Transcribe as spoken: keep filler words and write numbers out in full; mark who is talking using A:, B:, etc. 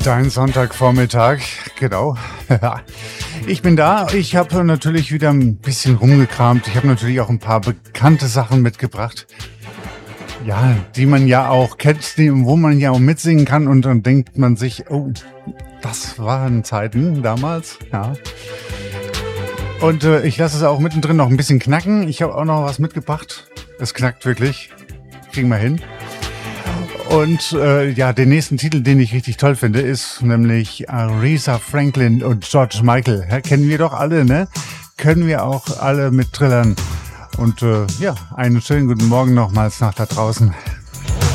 A: Dein Sonntagvormittag, genau. Ich bin da. Ich habe natürlich wieder ein bisschen rumgekramt. Ich habe natürlich auch ein paar bekannte Sachen mitgebracht. Ja, die man ja auch kennt, die, wo man ja auch mitsingen kann. Und dann denkt man sich, oh, das waren Zeiten damals. Ja. Und äh, ich lasse es auch mittendrin noch ein bisschen knacken. Ich habe auch noch was mitgebracht. Es knackt wirklich. Kriegen wir hin. Und äh, ja, den nächsten Titel, den ich richtig toll finde, ist nämlich Aretha Franklin und George Michael. Ja, kennen wir doch alle, ne? Können wir auch alle mit trillern. Und äh, ja, einen schönen guten Morgen nochmals nach da draußen.